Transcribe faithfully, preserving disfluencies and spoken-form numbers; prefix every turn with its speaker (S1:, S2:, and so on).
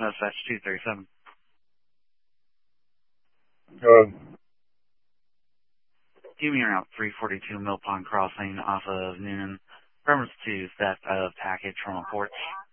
S1: Dispatch two thirty-seven.
S2: Good.
S1: Give me route three forty-two Mill Pond Crossing off of Noonan. Premise two, theft of package from a porch.